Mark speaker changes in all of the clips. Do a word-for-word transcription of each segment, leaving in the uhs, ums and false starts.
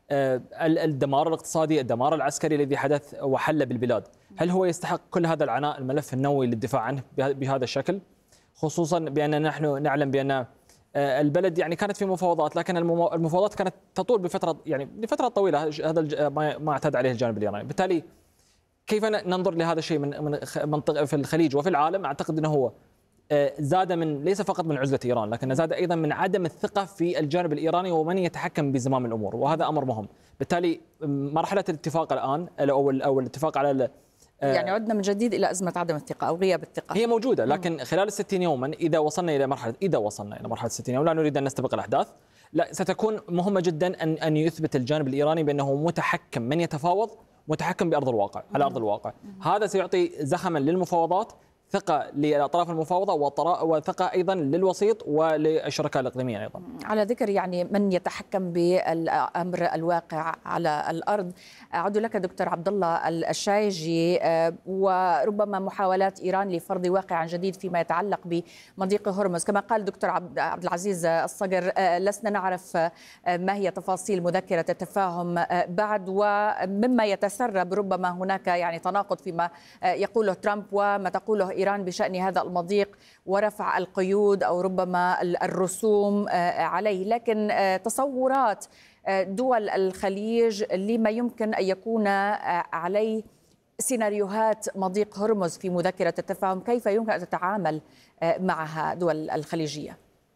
Speaker 1: آه، الدمار الاقتصادي، الدمار العسكري الذي حدث وحل بالبلاد، هل هو يستحق كل هذا العناء الملف النووي للدفاع عنه بهذا الشكل؟ خصوصا بأن نحن نعلم بأن البلد يعني كانت في مفاوضات، لكن المفاوضات كانت تطول بفترة يعني لفترة طويلة، هذا ما اعتاد عليه الجانب الإيراني. بالتالي كيف ننظر لهذا الشيء من من منطقة في الخليج وفي العالم؟ أعتقد أنه هو زاد من ليس فقط من عزلة إيران، لكن زاد أيضا من عدم الثقة في الجانب الإيراني ومن يتحكم بزمام الأمور، وهذا أمر مهم. بالتالي مرحلة الاتفاق الآن أو أو الاتفاق على
Speaker 2: يعني عدنا من جديد إلى أزمة عدم الثقة أو غياب الثقة.
Speaker 1: هي موجودة، لكن خلال الستين يوما إذا وصلنا إلى مرحلة إذا وصلنا إلى مرحلة الستين يوم، لا نريد أن نستبق الأحداث، لا ستكون مهمة جدا أن أن يثبت الجانب الإيراني بأنه متحكم، من يتفاوض متحكم بأرض الواقع على أرض الواقع. هذا سيعطي زخما للمفاوضات، ثقة لأطراف المفاوضة وثقة أيضا للوسيط وللشركاء الإقليميين أيضا.
Speaker 2: على ذكر يعني من يتحكم بالأمر الواقع على الأرض، أعود لك دكتور عبد الله الشايجي، وربما محاولات إيران لفرض واقع جديد فيما يتعلق بمضيق هرمز. كما قال دكتور عبد العزيز الصقر، لسنا نعرف ما هي تفاصيل مذكرة التفاهم بعد، ومما يتسرب ربما هناك يعني تناقض فيما يقوله ترامب وما تقوله إيران بشأن هذا المضيق ورفع القيود أو ربما الرسوم عليه. لكن تصورات دول الخليج لما يمكن أن يكون عليه سيناريوهات مضيق هرمز في مذكرة التفاهم، كيف يمكن أن تتعامل معها دول الخليجية؟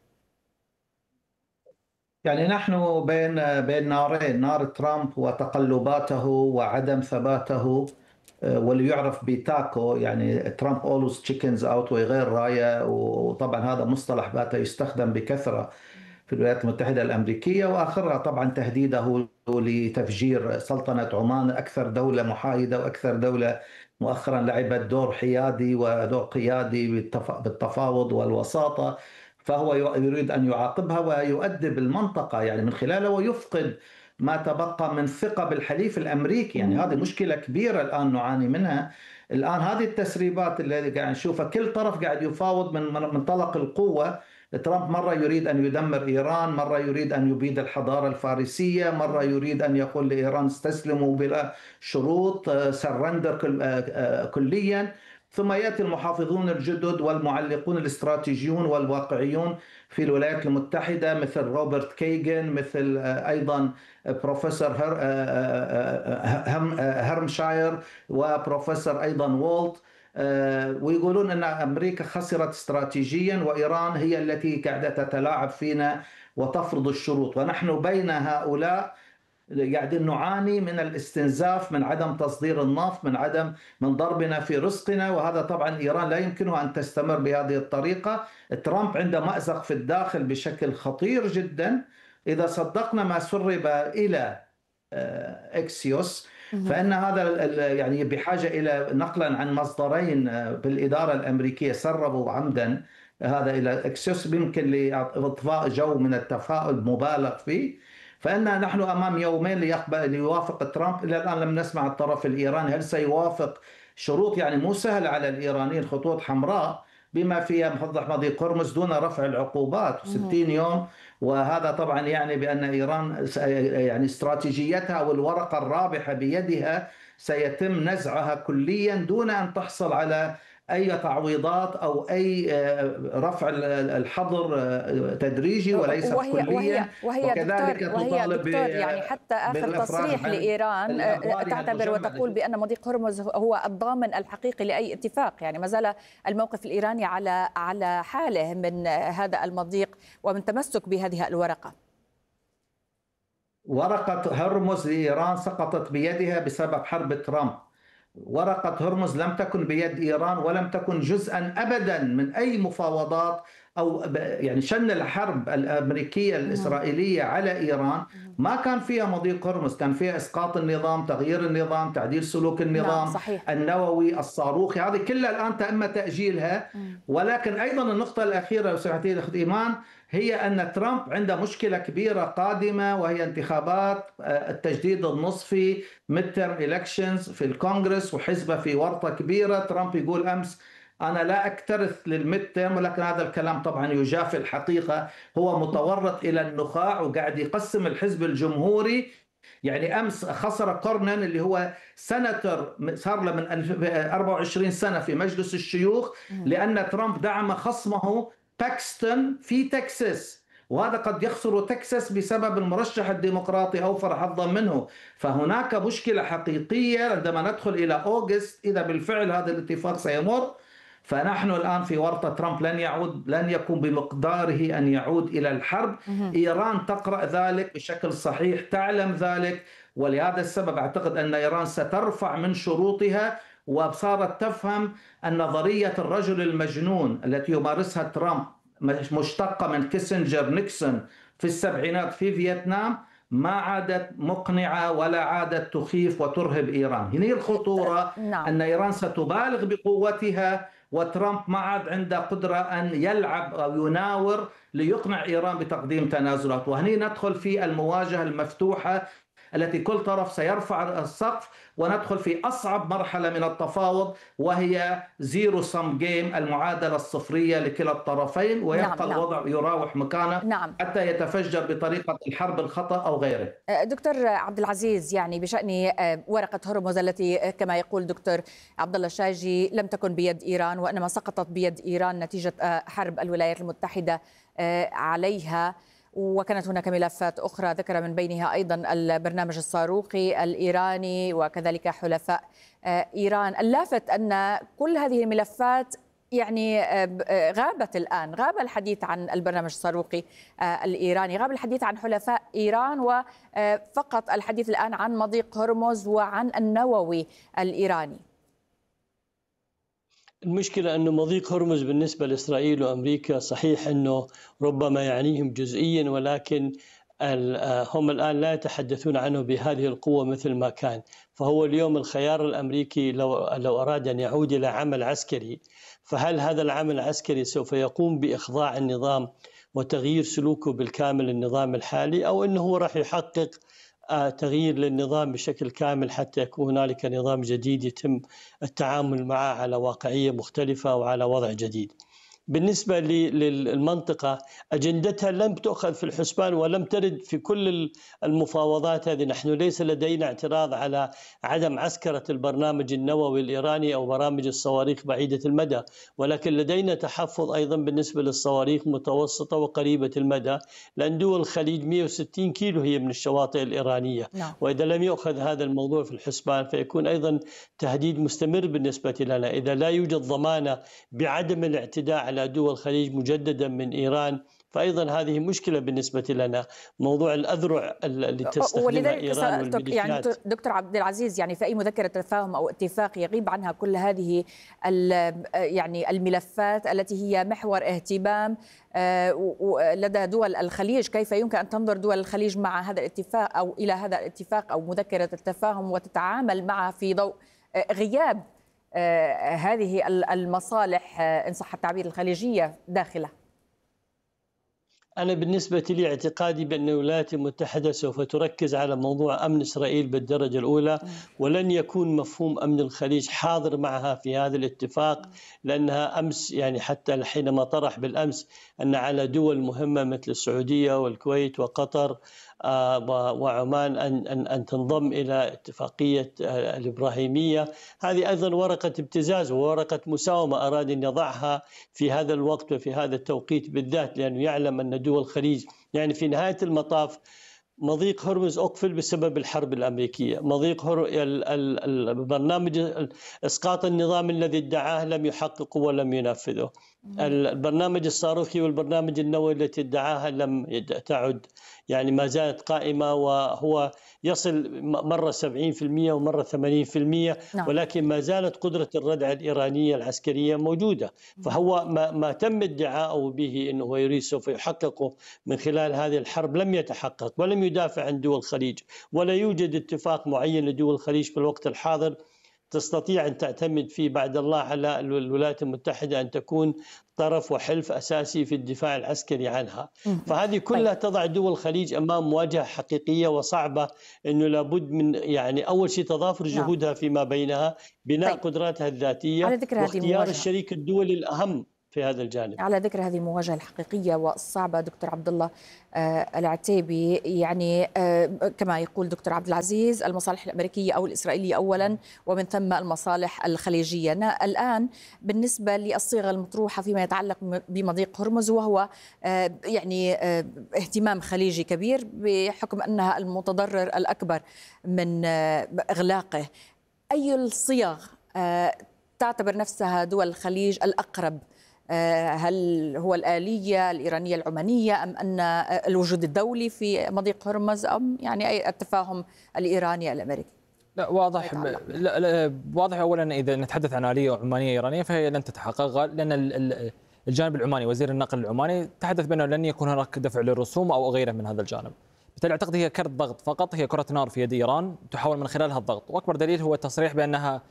Speaker 3: يعني نحن بين بين نارين، نار ترامب وتقلباته وعدم ثباته، واللي يعرف بتاكو، يعني ترامب always chickens out وغير راية، وطبعا هذا مصطلح بات يستخدم بكثرة في الولايات المتحدة الأمريكية، وآخرها طبعا تهديده لتفجير سلطنة عمان، أكثر دولة محايدة وأكثر دولة مؤخرا لعبت دور حيادي ودور قيادي بالتفاوض والوساطة، فهو يريد أن يعاقبها ويؤدب المنطقة يعني من خلاله ويفقد ما تبقى من ثقة بالحليف الأمريكي. يعني هذه مشكلة كبيرة الآن نعاني منها. الآن هذه التسريبات اللي قاعد نشوفها، كل طرف قاعد يفاوض من منطلق القوة. ترامب مرة يريد أن يدمر إيران، مرة يريد أن يبيد الحضارة الفارسية، مرة يريد أن يقول لإيران استسلموا بلا شروط، سرندر كليا. ثم يأتي المحافظون الجدد والمعلقون الاستراتيجيون والواقعيون في الولايات المتحدة مثل روبرت كيغن، مثل أيضا بروفيسور هرمشاير وبروفيسور أيضا وولت، ويقولون أن أمريكا خسرت استراتيجيا وإيران هي التي قاعدة تتلاعب فينا وتفرض الشروط، ونحن بين هؤلاء قاعدين نعاني من الاستنزاف، من عدم تصدير النفط، من عدم من ضربنا في رزقنا، وهذا طبعا إيران لا يمكنها أن تستمر بهذه الطريقة. ترامب عنده مأزق في الداخل بشكل خطير جدا. إذا صدقنا ما سرب إلى إكسيوس فإن هذا يعني بحاجة إلى نقلا عن مصدرين بالإدارة الأمريكية سربوا عمدا هذا إلى إكسيوس، يمكن لإضفاء جو من التفاؤل مبالغ فيه. فإن نحن أمام يومين ليقبل ليوافق ترامب. إلى الآن لم نسمع الطرف الإيراني هل سيوافق شروط يعني مو سهل على الإيرانيين، خطوط حمراء بما فيها مفضح مضيق هرمز دون رفع العقوبات ستين يوم. وهذا طبعا يعني بأن إيران يعني استراتيجيتها والورقة الرابحة بيدها سيتم نزعها كليا دون أن تحصل على أي تعويضات أو أي رفع الحظر تدريجي وليس
Speaker 2: وهي
Speaker 3: كليا.
Speaker 2: وهي وهي وكذلك دكتور, وهي دكتور يعني حتى آخر تصريح لإيران تعتبر وتقول بأن مضيق هرمز هو الضامن الحقيقي لأي اتفاق. يعني ما زال الموقف الإيراني على على حاله من هذا المضيق ومن تمسك بهذه الورقة.
Speaker 3: ورقة هرمز لإيران سقطت بيدها بسبب حرب ترامب. ورقة هرمز لم تكن بيد إيران ولم تكن جزءا أبدا من أي مفاوضات أو يعني شن الحرب الأمريكية الإسرائيلية على إيران ما كان فيها مضيق هرمز، كان فيها إسقاط النظام، تغيير النظام، تعديل سلوك النظام النووي الصاروخي، هذه كلها الآن تم تأجيلها. ولكن أيضا النقطة الأخيرة لو سمحتي أخت إيمان هي أن ترامب عنده مشكلة كبيرة قادمة، وهي انتخابات التجديد النصفي midterm elections في الكونغرس، وحزبه في ورطة كبيرة. ترامب يقول أمس أنا لا أكترث للميدتيرم، ولكن هذا الكلام طبعا يجافي الحقيقة. هو متورط إلى النخاع وقاعد يقسم الحزب الجمهوري يعني أمس خسر كورنن اللي هو سناتور صار له من أربعة وعشرين سنة في مجلس الشيوخ، لأن ترامب دعم خصمه باكستون في تكساس، وهذا قد يخسر تكساس بسبب المرشح الديمقراطي أوفر حظا منه. فهناك مشكلة حقيقية عندما ندخل إلى أوغست إذا بالفعل هذا الاتفاق سيمر. فنحن الآن في ورطة ترامب، لن يعود لن يكون بمقداره أن يعود إلى الحرب. إيران تقرأ ذلك بشكل صحيح، تعلم ذلك، ولهذا السبب أعتقد أن إيران سترفع من شروطها، وصارت تفهم أن نظرية الرجل المجنون التي يمارسها ترامب مشتقة من كيسنجر نيكسون في السبعينات في فيتنام ما عادت مقنعة ولا عادت تخيف وترهب إيران. هنا الخطورة، نعم. أن إيران ستبالغ بقوتها، وترامب ما عاد عنده قدرة أن يلعب أو يناور ليقنع إيران بتقديم تنازلات. وهنا ندخل في المواجهة المفتوحة التي كل طرف سيرفع السقف، وندخل في أصعب مرحلة من التفاوض، وهي زيرو سم جيم، المعادلة الصفرية لكلا الطرفين، ويبقى نعم الوضع نعم. يراوح مكانه نعم. حتى يتفجر بطريقة الحرب الخطأ أو غيره.
Speaker 2: دكتور عبد العزيز، يعني بشأن ورقة هرمز التي كما يقول دكتور عبد الله الشايجي لم تكن بيد إيران، وإنما سقطت بيد إيران نتيجة حرب الولايات المتحدة عليها، وكانت هناك ملفات أخرى ذكر من بينها أيضا البرنامج الصاروخي الإيراني وكذلك حلفاء إيران. اللافت أن كل هذه الملفات يعني غابت الآن، غاب الحديث عن البرنامج الصاروخي الإيراني، غاب الحديث عن حلفاء إيران، وفقط الحديث الآن عن مضيق هرمز وعن النووي الإيراني.
Speaker 4: المشكلة أنه مضيق هرمز بالنسبة لإسرائيل وأمريكا صحيح أنه ربما يعنيهم جزئيا، ولكن هم الآن لا يتحدثون عنه بهذه القوة مثل ما كان. فهو اليوم الخيار الأمريكي لو لو أراد أن يعود إلى عمل عسكري، فهل هذا العمل العسكري سوف يقوم بإخضاع النظام وتغيير سلوكه بالكامل النظام الحالي، أو أنه هو راح يحقق تغيير للنظام بشكل كامل حتى يكون هنالك نظام جديد يتم التعامل معه على واقعية مختلفة وعلى وضع جديد. بالنسبة للمنطقة أجندتها لم تؤخذ في الحسبان ولم ترد في كل المفاوضات هذه. نحن ليس لدينا اعتراض على عدم عسكرة البرنامج النووي الإيراني أو برامج الصواريخ بعيدة المدى، ولكن لدينا تحفظ أيضا بالنسبة للصواريخ متوسطة وقريبة المدى، لأن دول الخليج مئة وستين كيلو هي من الشواطئ الإيرانية. نعم. وإذا لم يؤخذ هذا الموضوع في الحسبان فيكون أيضا تهديد مستمر بالنسبة لنا إذا لا يوجد ضمانة بعدم الاعتداء على دول الخليج مجددا من إيران. فأيضا هذه مشكلة بالنسبة لنا، موضوع الأذرع اللي تستخدمها إيران والميليشيات.
Speaker 2: يعني دكتور عبد العزيز، يعني في أي مذكرة تفاهم أو اتفاق يغيب عنها كل هذه يعني الملفات التي هي محور اهتمام لدى دول الخليج، كيف يمكن أن تنظر دول الخليج مع هذا الاتفاق أو إلى هذا الاتفاق أو مذكرة التفاهم وتتعامل معها في ضوء غياب هذه المصالح إن صح التعبير الخليجية داخله؟
Speaker 4: أنا بالنسبة لي اعتقادي بأن الولايات المتحدة سوف تركز على موضوع أمن إسرائيل بالدرجة الأولى، ولن يكون مفهوم أمن الخليج حاضر معها في هذا الاتفاق، لأنها أمس يعني حتى حينما طرح بالأمس أن على دول مهمة مثل السعودية والكويت وقطر وعمان أن أن أن تنضم إلى اتفاقية الإبراهيمية. هذه أيضا ورقة ابتزاز وورقة مساومة أراد أن يضعها في هذا الوقت وفي هذا التوقيت بالذات، لأنه يعلم أن دول الخليج يعني في نهاية المطاف مضيق هرمز أقفل بسبب الحرب الأمريكية، مضيق هر... البرنامج إسقاط النظام الذي ادعاه لم يحققه ولم ينفذه، البرنامج الصاروخي والبرنامج النووي التي ادعاها لم تعد يعني ما زالت قائمة، وهو يصل مرة سبعين بالمئة ومرة ثمانين بالمئة، ولكن ما زالت قدرة الردع الإيرانية العسكرية موجودة. فهو ما, ما تم ادعاءه به أنه يريد سوف يحققه من خلال هذه الحرب لم يتحقق ولم يدافع عن دول الخليج، ولا يوجد اتفاق معين لدول الخليج في الوقت الحاضر تستطيع أن تعتمد فيه بعد الله على الولايات المتحدة أن تكون طرف وحلف أساسي في الدفاع العسكري عنها. فهذه كلها تضع دول الخليج أمام مواجهة حقيقية وصعبة، أنه لابد من يعني أول شيء تضافر جهودها فيما بينها، بناء قدراتها الذاتية، واختيار الشريك الدولي الأهم في هذا الجانب.
Speaker 2: على ذكر هذه المواجهة الحقيقية والصعبة دكتور عبد الله العتيبي، يعني كما يقول دكتور عبد العزيز المصالح الأمريكية أو الإسرائيلية أولا ومن ثم المصالح الخليجية. الآن بالنسبة للصيغة المطروحة فيما يتعلق بمضيق هرمز، وهو يعني اهتمام خليجي كبير بحكم أنها المتضرر الأكبر من إغلاقه، أي الصيغ تعتبر نفسها دول الخليج الأقرب؟ هل هو الآلية الإيرانية العمانية أم أن الوجود الدولي في مضيق هرمز أم يعني أي التفاهم الإيراني الأمريكي؟
Speaker 1: لا واضح لا لا واضح أولا إذا نتحدث عن آلية عمانية إيرانية فهي لن تتحقق، لأن الجانب العماني وزير النقل العماني تحدث بأنه لن يكون هناك دفع للرسوم أو غيره من هذا الجانب. بالتالي أعتقد هي كرت ضغط فقط، هي كرة نار في يد إيران تحاول من خلالها الضغط، وأكبر دليل هو التصريح بأنها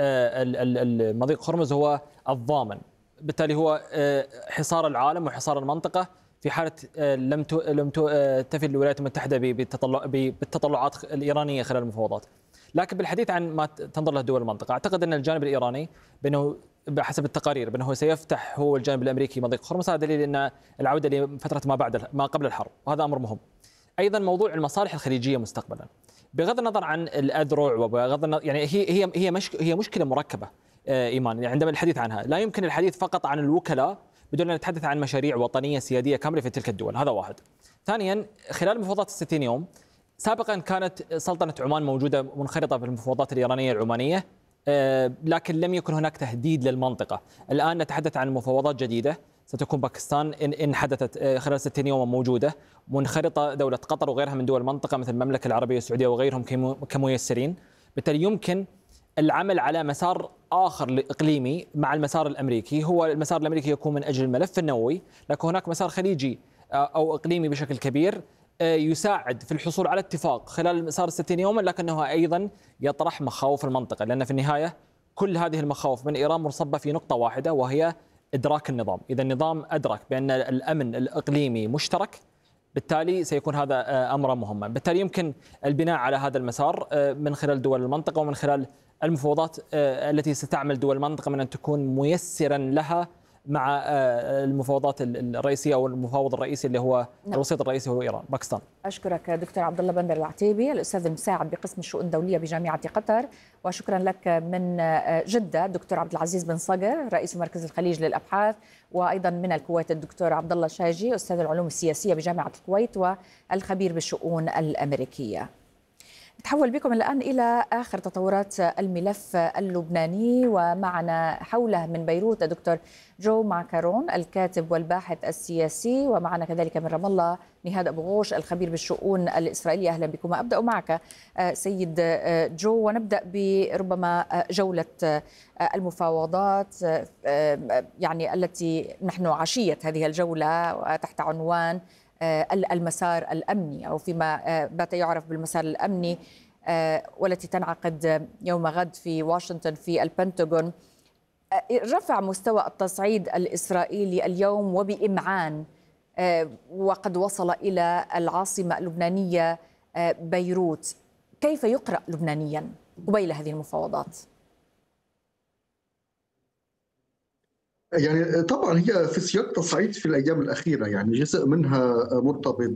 Speaker 1: المضيق هرمز هو الضامن. بالتالي هو حصار العالم وحصار المنطقة في حالة لم لم تفي الولايات المتحدة بالتطلعات الإيرانية خلال المفاوضات. لكن بالحديث عن ما تنظر له دول المنطقة، أعتقد أن الجانب الإيراني بأنه بحسب التقارير بأنه سيفتح هو الجانب الأمريكي مضيق هرمز، هذا دليل أن العودة لفترة ما بعد ما قبل الحرب، وهذا أمر مهم. أيضا موضوع المصالح الخليجية مستقبلا، بغض النظر عن الأذرع وبغض النظر يعني هي هي هي مش هي مشكلة مركبة إيمان، يعني عندما الحديث عنها لا يمكن الحديث فقط عن الوكلاء بدون أن نتحدث عن مشاريع وطنية سيادية كاملة في تلك الدول، هذا واحد. ثانيا، خلال مفاوضات الستين يوم سابقا كانت سلطنة عمان موجودة منخرطة في المفاوضات الإيرانية العمانية، لكن لم يكن هناك تهديد للمنطقة. الآن نتحدث عن مفاوضات جديدة ستكون باكستان إن حدثت خلال ستين يوم موجودة منخرطة دولة قطر وغيرها من دول المنطقة مثل المملكة العربية السعودية وغيرهم كميسرين. بالتالي يمكن العمل على مسار آخر إقليمي مع المسار الأمريكي. هو المسار الأمريكي يكون من أجل الملف النووي، لكن هناك مسار خليجي أو إقليمي بشكل كبير يساعد في الحصول على اتفاق خلال مسار الستين يوما، لكنه أيضا يطرح مخاوف المنطقة، لأن في النهاية كل هذه المخاوف من إيران مرصبة في نقطة واحدة وهي إدراك النظام. إذا النظام أدرك بأن الأمن الإقليمي مشترك، بالتالي سيكون هذا أمرا مهما. بالتالي يمكن البناء على هذا المسار من خلال دول المنطقة ومن خلال المفاوضات التي ستعمل دول المنطقة من أن تكون ميسرا لها مع المفاوضات الرئيسية أو المفاوض الرئيسي اللي هو الوسيط الرئيسي هو إيران باكستان.
Speaker 2: أشكرك دكتور عبد الله بندر العتيبي، الأستاذ المساعد بقسم الشؤون الدولية بجامعة قطر، وشكرا لك من جدة دكتور عبد العزيز بن صقر رئيس مركز الخليج للأبحاث، وأيضا من الكويت الدكتور عبد الله الشايجي أستاذ العلوم السياسية بجامعة الكويت والخبير بالشؤون الأمريكية. نتحول بكم الآن إلى آخر تطورات الملف اللبناني، ومعنا حوله من بيروت الدكتور جو معكرون الكاتب والباحث السياسي، ومعنا كذلك من رام الله نهاد أبو غوش الخبير بالشؤون الإسرائيلية. أهلا بكم. أبدأ معك سيد جو، ونبدأ بربما جولة المفاوضات يعني التي نحن عشية هذه الجولة تحت عنوان المسار الأمني أو فيما بات يعرف بالمسار الأمني، والتي تنعقد يوم غد في واشنطن في البنتاغون. رفع مستوى التصعيد الإسرائيلي اليوم وبإمعان، وقد وصل إلى العاصمة اللبنانية بيروت. كيف يقرأ لبنانيا قبيل هذه المفاوضات؟
Speaker 5: يعني طبعا هي في سياق تصعيد في الايام الاخيره، يعني جزء منها مرتبط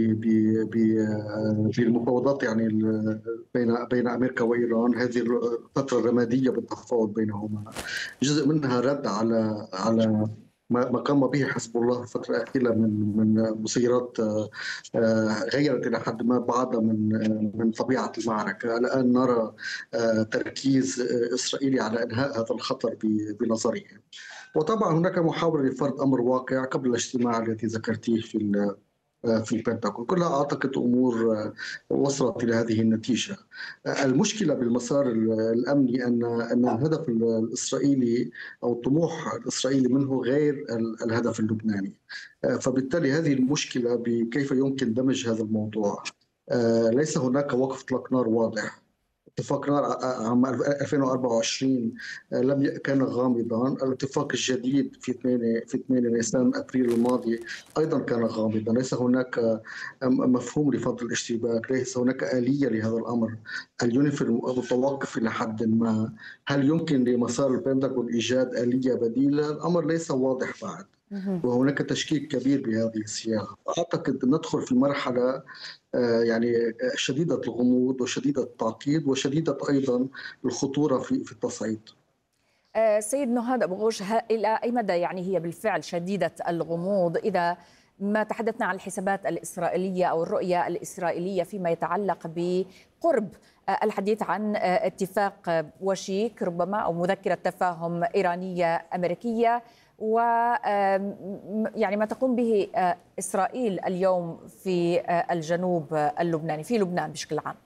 Speaker 5: بالمفاوضات يعني بين بين امريكا وايران، هذه الفتره الرماديه بالتفاوض بينهما. جزء منها رد على على ما قام به حزب الله الفترة الأخيرة من من مسيرات غيرت إلى حد ما بعض من من طبيعة المعركة. الآن نرى تركيز إسرائيلي على إنهاء هذا الخطر بنظرهم. وطبعا هناك محاولة لفرض أمر واقع قبل الاجتماع الذي ذكرتيه في في البنتاغون. كلها أعتقد أمور وصلت إلى هذه النتيجة. المشكلة بالمسار الأمني أن أن الهدف الإسرائيلي أو الطموح الإسرائيلي منه غير الهدف اللبناني، فبالتالي هذه المشكلة بكيف يمكن دمج هذا الموضوع. ليس هناك وقف إطلاق نار واضح، اتفاق نار عام ألفين وأربعة وعشرين لم ي- كان غامضا. الاتفاق الجديد في ثمانية في ثمانية نيسان ابريل الماضي ايضا كان غامضا. ليس هناك مفهوم لفض الاشتباك، ليس هناك آلية لهذا الامر. اليونيفيل متوقف الى حد ما. هل يمكن لمسار البنتاغون ايجاد آلية بديلة؟ الامر ليس واضح بعد، وهناك تشكيك كبير بهذه الصياغه. اعتقد ندخل في مرحله يعني شديده الغموض وشديده التعقيد وشديده ايضا الخطوره في في التصعيد.
Speaker 2: سيد نهاد أبو غوش، إلى أي مدى يعني هي بالفعل شديدة الغموض إذا ما تحدثنا عن الحسابات الإسرائيلية أو الرؤية الإسرائيلية فيما يتعلق بقرب الحديث عن اتفاق وشيك ربما أو مذكرة تفاهم إيرانية أمريكية، و يعني ما تقوم به إسرائيل اليوم في الجنوب اللبناني في لبنان بشكل عام؟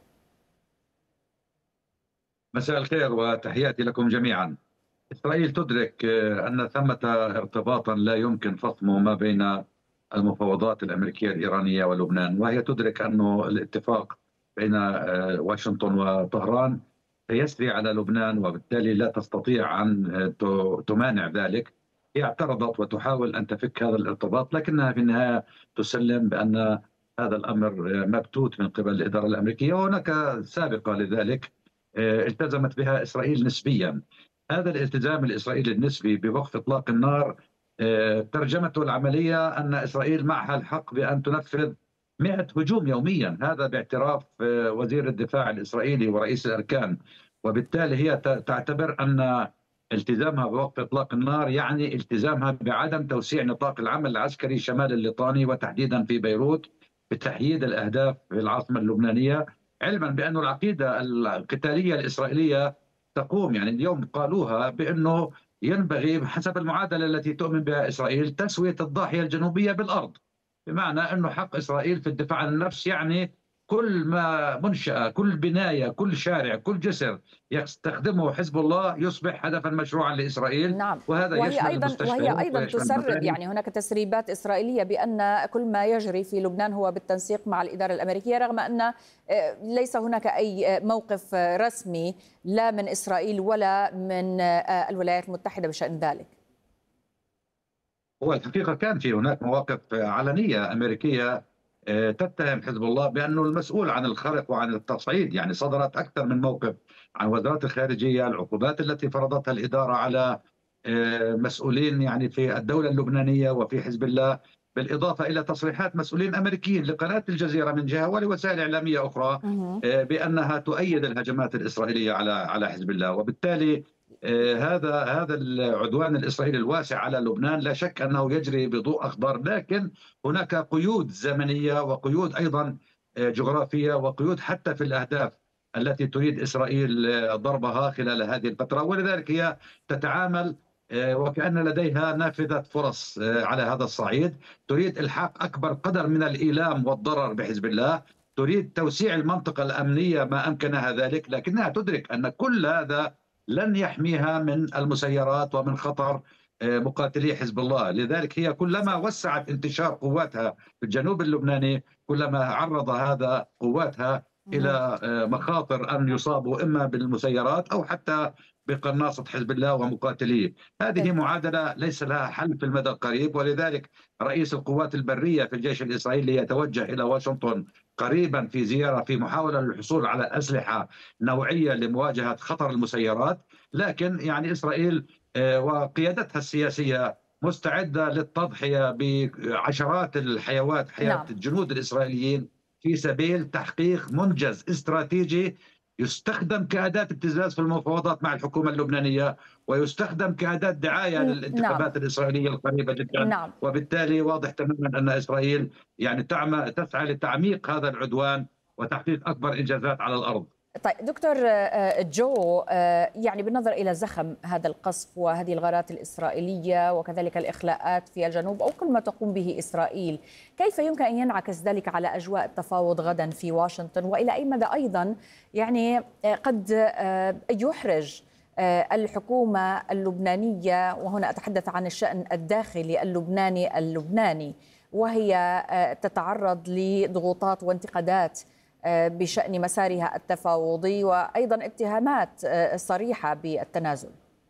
Speaker 6: مساء الخير وتحياتي لكم جميعا. إسرائيل تدرك أن ثمة ارتباطا لا يمكن فصمه ما بين المفاوضات الأمريكية الإيرانية ولبنان، وهي تدرك أن الاتفاق بين واشنطن وطهران سيسري على لبنان وبالتالي لا تستطيع أن تمانع ذلك. هي اعترضت وتحاول أن تفك هذا الارتباط، لكنها في النهاية تسلم بأن هذا الأمر مبتوت من قبل الإدارة الأمريكية، وهناك سابقة لذلك التزمت بها إسرائيل نسبيا. هذا الالتزام الإسرائيلي النسبي بوقف إطلاق النار ترجمته العملية أن إسرائيل معها الحق بأن تنفذ مئة هجوم يوميا، هذا باعتراف وزير الدفاع الإسرائيلي ورئيس الأركان. وبالتالي هي تعتبر أن التزامها بوقف إطلاق النار يعني التزامها بعدم توسيع نطاق العمل العسكري شمال الليطاني وتحديدا في بيروت بتحييد الأهداف في العاصمة اللبنانية، علما بأن العقيدة القتالية الإسرائيلية تقوم، يعني اليوم قالوها بأنه ينبغي حسب المعادلة التي تؤمن بها إسرائيل تسوية الضاحية الجنوبية بالأرض، بمعنى أنه حق إسرائيل في الدفاع عن النفس يعني كل ما منشأة، كل بناية، كل شارع، كل جسر يستخدمه حزب الله يصبح هدفا مشروعا لإسرائيل.
Speaker 2: نعم.
Speaker 6: وهذا
Speaker 2: وهي
Speaker 6: يشمل
Speaker 2: أيضا وهي أيضا تسرب، يعني هناك تسريبات إسرائيلية بأن كل ما يجري في لبنان هو بالتنسيق مع الإدارة الأمريكية، رغم أن ليس هناك أي موقف رسمي لا من إسرائيل ولا من الولايات المتحدة بشأن ذلك.
Speaker 6: هو الحقيقة كان في هناك مواقف علنية أمريكية تتهم حزب الله بأنه المسؤول عن الخرق وعن التصعيد، يعني صدرت أكثر من موقف عن وزارة الخارجية، العقوبات التي فرضتها الإدارة على مسؤولين يعني في الدولة اللبنانية وفي حزب الله، بالإضافة إلى تصريحات مسؤولين أمريكيين لقناة الجزيرة من جهة ولوسائل إعلامية أخرى بأنها تؤيد الهجمات الإسرائيلية على على حزب الله. وبالتالي هذا هذا العدوان الإسرائيلي الواسع على لبنان لا شك أنه يجري بضوء أخضر، لكن هناك قيود زمنية وقيود أيضا جغرافية وقيود حتى في الأهداف التي تريد إسرائيل ضربها خلال هذه الفترة، ولذلك هي تتعامل وكأن لديها نافذة فرص على هذا الصعيد، تريد إلحاق أكبر قدر من الإيلام والضرر بحزب الله، تريد توسيع المنطقة الأمنية ما أمكنها ذلك، لكنها تدرك أن كل هذا لن يحميها من المسيرات ومن خطر مقاتلي حزب الله. لذلك هي كلما وسعت انتشار قواتها في الجنوب اللبناني كلما عرض هذا قواتها إلى مخاطر أن يصابوا إما بالمسيرات أو حتى بقناصة حزب الله ومقاتليه. هذه معادلة ليس لها حل في المدى القريب، ولذلك رئيس القوات البرية في الجيش الإسرائيلي يتوجه إلى واشنطن قريبا في زيارة في محاولة للحصول على أسلحة نوعية لمواجهة خطر المسيرات. لكن يعني إسرائيل وقيادتها السياسية مستعدة للتضحية بعشرات الحيوات حياة نعم. الجنود الإسرائيليين في سبيل تحقيق منجز استراتيجي يستخدم كأداة ابتزاز في المفاوضات مع الحكومة اللبنانية ويستخدم كأداة دعاية للانتخابات نعم. الإسرائيلية القريبة جدا نعم. وبالتالي واضح تماما أن إسرائيل يعني تسعى لتعميق هذا العدوان وتحقيق أكبر إنجازات على الأرض.
Speaker 2: طيب دكتور جو، يعني بالنظر إلى زخم هذا القصف وهذه الغارات الإسرائيلية وكذلك الإخلاءات في الجنوب أو كل ما تقوم به إسرائيل، كيف يمكن أن ينعكس ذلك على أجواء التفاوض غدا في واشنطن؟ وإلى أي مدى أيضا يعني قد يحرج الحكومة اللبنانية، وهنا أتحدث عن الشأن الداخلي اللبناني اللبناني، وهي تتعرض لضغوطات وانتقادات بشأن مسارها التفاوضي وأيضا اتهامات صريحة بالتنازل؟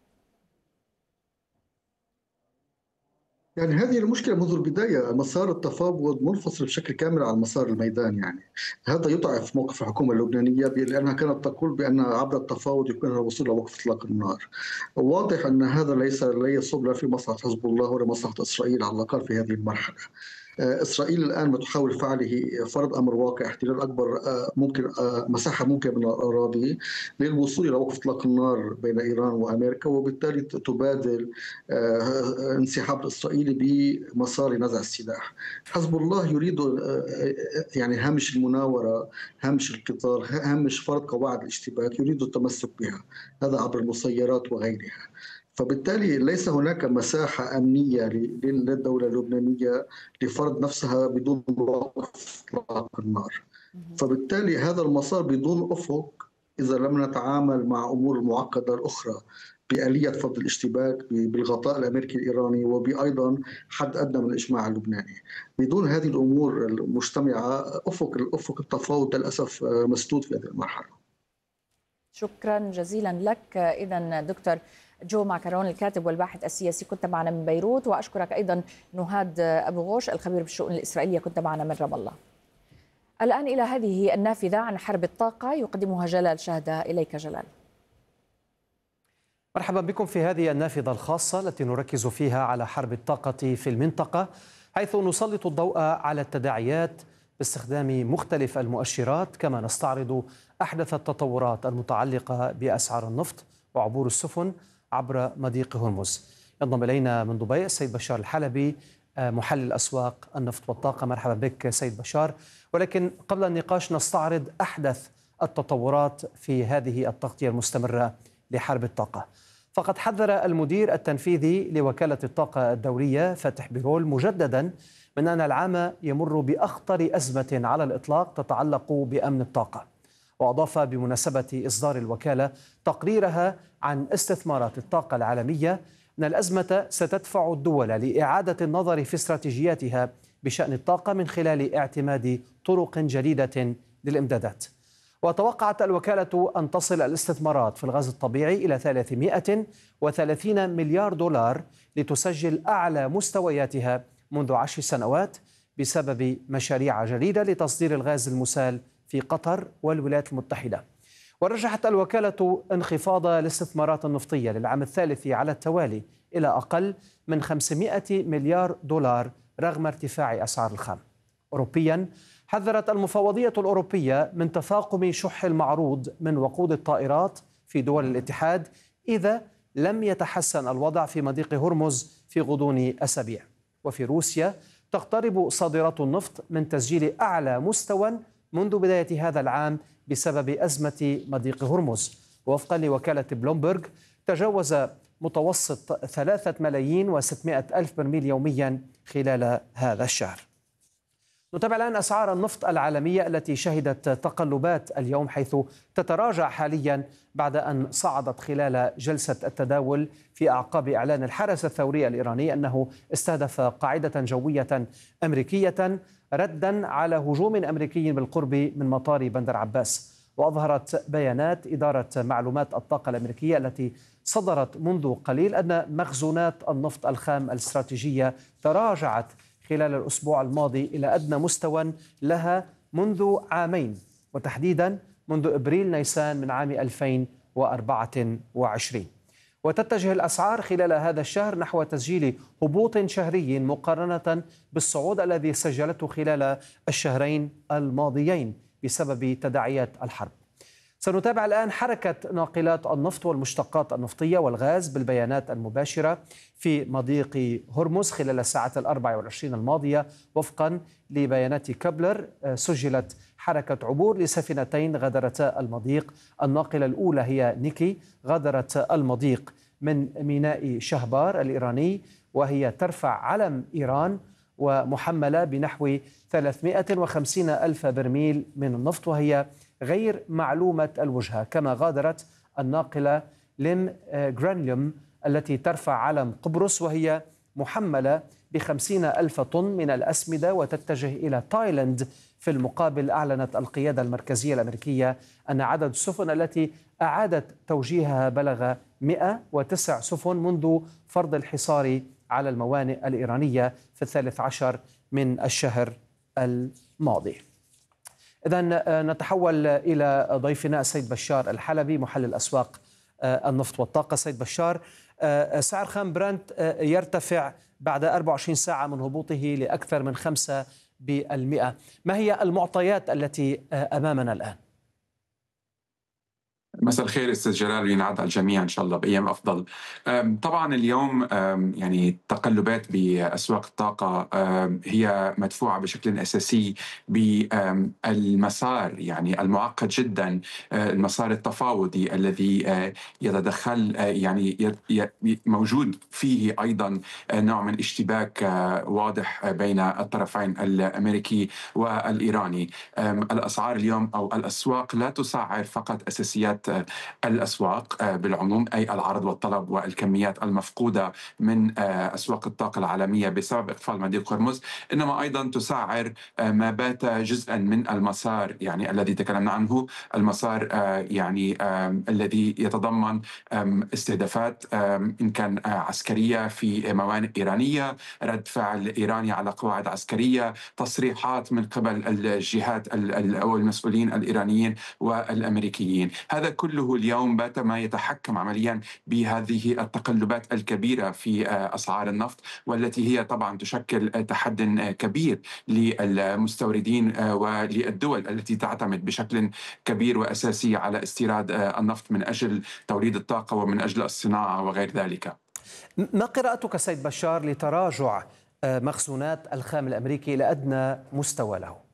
Speaker 5: يعني هذه المشكلة منذ البداية، مسار التفاوض منفصل بشكل كامل عن مسار الميدان. يعني هذا يضعف موقف الحكومة اللبنانية لأنها كانت تقول بأن عبر التفاوض يمكن الوصول لوقف إطلاق النار. واضح أن هذا ليس لا يصب لا في مصلحة حزب الله ولا مصلحة إسرائيل على الأقل في هذه المرحلة. إسرائيل الآن بتحاول فعله فرض أمر واقع، احتلال أكبر ممكن مساحة ممكنة من الأراضي للوصول إلى وقف إطلاق النار بين إيران وأمريكا، وبالتالي تبادل انسحاب الإسرائيلي بمسار نزع السلاح. حزب الله يريد يعني هامش المناورة، هامش القتال، هامش فرض قواعد الاشتباك، يريد التمسك بها، هذا عبر المسيرات وغيرها. فبالتالي ليس هناك مساحة أمنية للدولة اللبنانية لفرض نفسها بدون وقف إطلاق النار. فبالتالي هذا المسار بدون أفق إذا لم نتعامل مع أمور المعقدة الأخرى بآلية فرض الاشتباك، بالغطاء الأمريكي الإيراني، وبأيضا حد أدنى من الإجماع اللبناني. بدون هذه الأمور المجتمعة أفق الأفق التفاوض للأسف مسدود في هذه المرحلة.
Speaker 2: شكرا جزيلا لك. إذا دكتور جو معكرون الكاتب والباحث السياسي كنت معنا من بيروت، وأشكرك أيضا نهاد أبو غوش الخبير بالشؤون الإسرائيلية كنت معنا من رام الله. الآن إلى هذه النافذة عن حرب الطاقة يقدمها جلال شهدة. إليك جلال.
Speaker 7: مرحبا بكم في هذه النافذة الخاصة التي نركز فيها على حرب الطاقة في المنطقة، حيث نسلط الضوء على التداعيات باستخدام مختلف المؤشرات، كما نستعرض أحدث التطورات المتعلقة بأسعار النفط وعبور السفن عبر مضيق هرمز. ينضم إلينا من دبي السيد بشار الحلبي محلل أسواق النفط والطاقة. مرحبا بك سيد بشار. ولكن قبل النقاش نستعرض أحدث التطورات في هذه التغطية المستمرة لحرب الطاقة. فقد حذر المدير التنفيذي لوكالة الطاقة الدولية فاتح بيرول مجددا من أن العام يمر بأخطر أزمة على الإطلاق تتعلق بأمن الطاقة، وأضاف بمناسبة إصدار الوكالة تقريرها عن استثمارات الطاقة العالمية أن الأزمة ستدفع الدول لإعادة النظر في استراتيجياتها بشأن الطاقة من خلال اعتماد طرق جديدة للإمدادات. وتوقعت الوكالة أن تصل الاستثمارات في الغاز الطبيعي إلى ثلاثمائة وثلاثين مليار دولار لتسجل أعلى مستوياتها منذ عشر سنوات بسبب مشاريع جديدة لتصدير الغاز المسال في قطر والولايات المتحدة. ورجحت الوكالة انخفاض الاستثمارات النفطية للعام الثالث على التوالي إلى أقل من خمسمائة مليار دولار رغم ارتفاع أسعار الخام. أوروبيا، حذرت المفوضية الأوروبية من تفاقم شح المعروض من وقود الطائرات في دول الاتحاد إذا لم يتحسن الوضع في مضيق هرمز في غضون أسابيع. وفي روسيا، تقترب صادرات النفط من تسجيل أعلى مستوى منذ بداية هذا العام بسبب أزمة مضيق هرمز. ووفقا لوكالة بلومبرغ، تجاوز متوسط ثلاثة ملايين وستمائة ألف برميل يوميا خلال هذا الشهر. نتابع الآن أسعار النفط العالمية التي شهدت تقلبات اليوم، حيث تتراجع حاليا بعد أن صعدت خلال جلسة التداول في أعقاب إعلان الحرس الثوري الإيراني أنه استهدف قاعدة جوية أمريكية ردا على هجوم أمريكي بالقرب من مطار بندر عباس. وأظهرت بيانات إدارة معلومات الطاقة الأمريكية التي صدرت منذ قليل أن مخزونات النفط الخام الاستراتيجية تراجعت خلال الأسبوع الماضي إلى أدنى مستوى لها منذ عامين، وتحديدا منذ إبريل نيسان من عام ألفين وأربعة وعشرين. وتتجه الأسعار خلال هذا الشهر نحو تسجيل هبوط شهري مقارنة بالصعود الذي سجلته خلال الشهرين الماضيين بسبب تداعيات الحرب. سنتابع الآن حركة ناقلات النفط والمشتقات النفطية والغاز بالبيانات المباشرة في مضيق هرمز خلال الساعات الأربع والعشرين الماضية. وفقا لبيانات كابلر، سجلت حركة عبور لسفينتين غادرتا المضيق. الناقلة الأولى هي نيكي، غادرت المضيق من ميناء شهبار الإيراني وهي ترفع علم إيران ومحملة بنحو ثلاثمائة وخمسين ألف برميل من النفط وهي غير معلومة الوجهة. كما غادرت الناقلة ليم جرانيوم التي ترفع علم قبرص وهي محملة بخمسين ألف طن من الأسمدة وتتجه إلى تايلاند. في المقابل أعلنت القيادة المركزية الأمريكية أن عدد السفن التي أعادت توجيهها بلغ مئة وتسع سفن منذ فرض الحصار على الموانئ الإيرانية في الثالث عشر من الشهر الماضي. إذن نتحول إلى ضيفنا السيد بشار الحلبي محلل أسواق النفط والطاقة. سيد بشار، سعر خام برنت يرتفع بعد أربع وعشرين ساعة من هبوطه لأكثر من خمسة بالمئة. ما هي المعطيات التي أمامنا الآن؟
Speaker 8: مساء الخير استاذ جلال، وينعاد على الجميع ان شاء الله بايام افضل. طبعا اليوم يعني تقلبات باسواق الطاقه هي مدفوعه بشكل اساسي بالمسار يعني المعقد جدا، المسار التفاوضي الذي يتدخل يعني موجود فيه ايضا نوع من اشتباك واضح بين الطرفين الامريكي والايراني. الاسعار اليوم او الاسواق لا تسعر فقط اساسيات الأسواق بالعموم، أي العرض والطلب والكميات المفقودة من أسواق الطاقة العالمية بسبب إقفال مضيق هرمز، إنما أيضا تسعر ما بات جزءا من المسار يعني الذي تكلمنا عنه، المسار يعني الذي يتضمن استهدافات إن كان عسكرية في موانئ إيرانية، رد فعل إيراني على قواعد عسكرية، تصريحات من قبل الجهات أو المسؤولين الإيرانيين والأمريكيين. هذا كله اليوم بات ما يتحكم عمليا بهذه التقلبات الكبيرة في أسعار النفط، والتي هي طبعا تشكل تحد كبير للمستوردين وللدول التي تعتمد بشكل كبير وأساسي على استيراد النفط من أجل توليد الطاقة ومن أجل الصناعة وغير ذلك.
Speaker 7: ما قراءتك سيد بشار لتراجع مخزونات الخام الأمريكي إلى أدنى مستوى له؟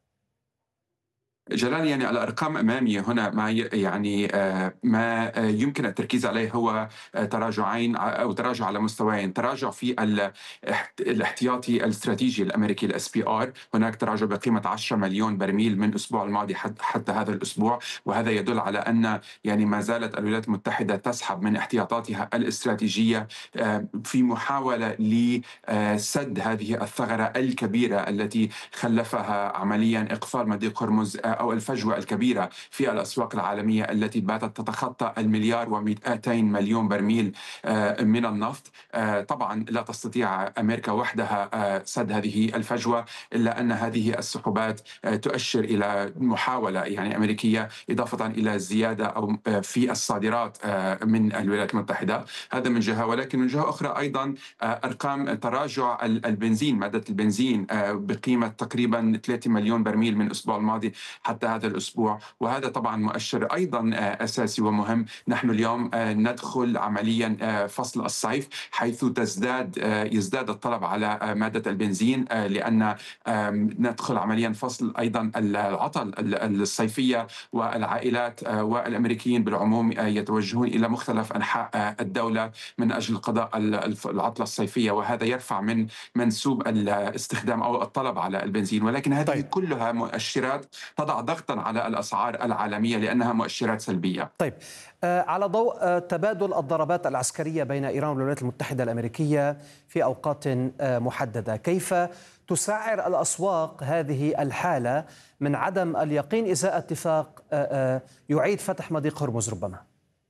Speaker 8: جلال، يعني الأرقام أمامي هنا ما يعني ما يمكن التركيز عليه هو تراجعين أو تراجع على مستويين. تراجع في الاحتياطي الاستراتيجي الأمريكي الاس بي ار، هناك تراجع بقيمة عشرة مليون برميل من الأسبوع الماضي حتى هذا الأسبوع، وهذا يدل على أن يعني ما زالت الولايات المتحدة تسحب من احتياطاتها الاستراتيجية في محاولة لسد هذه الثغرة الكبيرة التي خلفها عمليا إقفال مضيق هرمز أو الفجوة الكبيرة في الأسواق العالمية التي باتت تتخطى المليار ومئتين مليون برميل من النفط. طبعا لا تستطيع أمريكا وحدها سد هذه الفجوة، إلا أن هذه السحوبات تؤشر إلى محاولة يعني أمريكية إضافة إلى زيادة أو في الصادرات من الولايات المتحدة. هذا من جهة، ولكن من جهة أخرى أيضا أرقام تراجع البنزين، مادة البنزين بقيمة تقريبا ثلاثة مليون برميل من الأسبوع الماضي حتى هذا الأسبوع، وهذا طبعا مؤشر أيضا أساسي ومهم. نحن اليوم ندخل عمليا فصل الصيف، حيث تزداد يزداد الطلب على مادة البنزين، لأن ندخل عمليا فصل أيضا العطل الصيفية، والعائلات والأمريكيين بالعموم يتوجهون إلى مختلف أنحاء الدولة من أجل قضاء العطلة الصيفية، وهذا يرفع من منسوب الاستخدام أو الطلب على البنزين. ولكن هذه طيب. كلها مؤشرات تضع ضغطا على الأسعار العالمية لأنها مؤشرات سلبية.
Speaker 7: طيب، على ضوء تبادل الضربات العسكرية بين إيران والولايات المتحدة الأمريكية في أوقات محددة، كيف تسعر الأسواق هذه الحالة من عدم اليقين إزاء اتفاق يعيد فتح مضيق هرمز ربما؟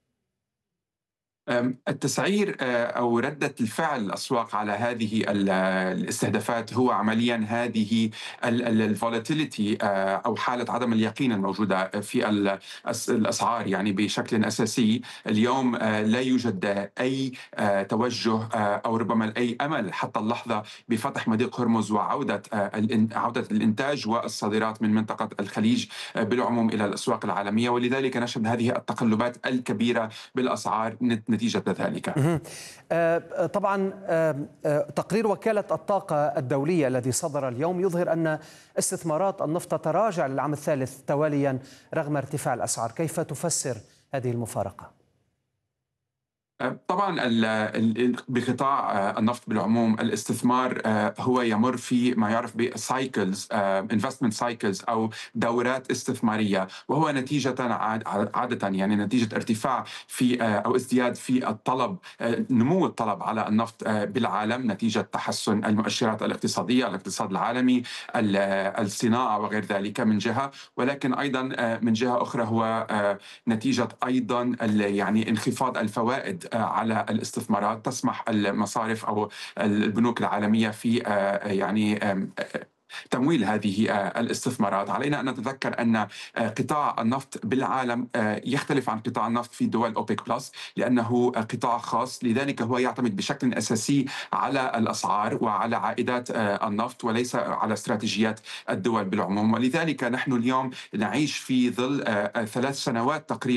Speaker 8: التسعير أو ردة الفعل الأسواق على هذه الاستهدافات هو عمليا هذه الفولاتيليتي أو حالة عدم اليقين الموجودة في الأسعار يعني بشكل أساسي. اليوم لا يوجد أي توجه أو ربما أي أمل حتى اللحظة بفتح مضيق هرمز وعودة عودة الإنتاج والصادرات من منطقة الخليج بالعموم إلى الأسواق العالمية، ولذلك نشهد هذه التقلبات الكبيرة بالأسعار نتيجة ذلك.
Speaker 7: طبعا تقرير وكالة الطاقة الدولية الذي صدر اليوم يظهر أن استثمارات النفط تراجع للعام الثالث تواليا رغم ارتفاع الأسعار، كيف تفسر هذه المفارقة؟
Speaker 8: طبعا بقطاع النفط بالعموم الاستثمار هو يمر في ما يعرف بالسايكلز، انفستمنت سايكلز او دورات استثماريه، وهو نتيجه عاده يعني نتيجه ارتفاع في او ازدياد في الطلب، نمو الطلب على النفط بالعالم نتيجه تحسن المؤشرات الاقتصاديه، الاقتصاد العالمي، الصناعه وغير ذلك من جهه، ولكن ايضا من جهه اخرى هو نتيجه ايضا يعني انخفاض الفوائد على الاستثمارات. تسمح المصارف أو البنوك العالمية في يعني تمويل هذه الاستثمارات. علينا أن نتذكر أن قطاع النفط بالعالم يختلف عن قطاع النفط في دول أوبك بلس، لأنه قطاع خاص، لذلك هو يعتمد بشكل أساسي على الأسعار وعلى عائدات النفط وليس على استراتيجيات الدول بالعموم. ولذلك نحن اليوم نعيش في ظل ثلاث سنوات تقريبا